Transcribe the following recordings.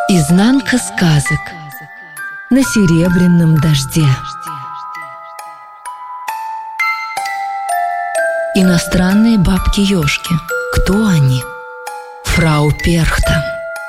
Изнанка сказок на серебряном дожде. Иностранные бабки-ешки. Кто они? Фрау Перхта.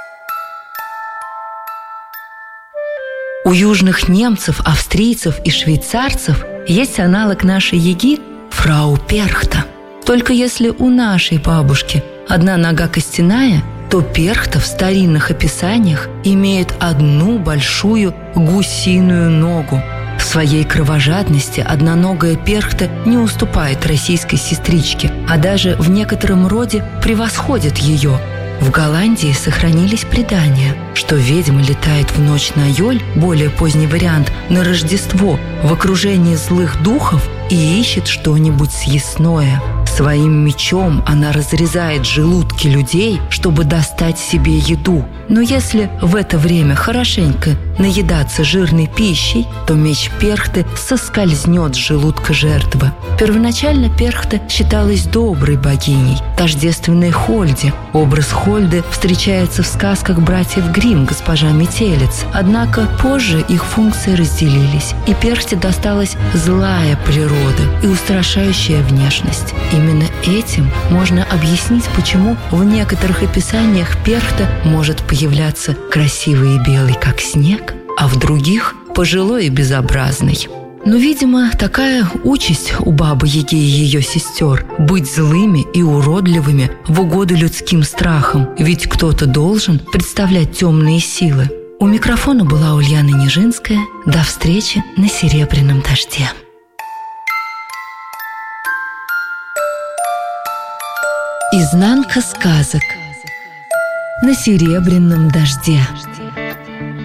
У южных немцев, австрийцев и швейцарцев есть аналог нашей Яги – фрау Перхта. Только если у нашей бабушки одна нога костяная, то Перхта в старинных описаниях имеет одну большую гусиную ногу. В своей кровожадности одноногая Перхта не уступает российской сестричке, а даже в некотором роде превосходит ее. В Голландии сохранились предания, что ведьма летает в ночь на Йоль, более поздний вариант, на Рождество, в окружении злых духов и ищет что-нибудь съестное. Своим мечом она разрезает желудки людей, чтобы достать себе еду. Но если в это время хорошенько наедаться жирной пищей, то меч Перхты соскользнет с желудка жертвы. Первоначально Перхта считалась доброй богиней, тождественной Хольде. Образ Хольды встречается в сказках братьев Гримм «Госпожа Метелица». Однако позже их функции разделились, и Перхте досталась злая природа и устрашающая внешность. Именно этим можно объяснить, почему в некоторых описаниях Перхта может появляться красивой и белой, как снег, а в других – пожилой и безобразной. Но, видимо, такая участь у Бабы-Яги и ее сестер – быть злыми и уродливыми в угоду людским страхам, ведь кто-то должен представлять темные силы. У микрофона была Ульяна Нижинская. До встречи на серебряном дожде. Изнанка сказок на серебряном дожде.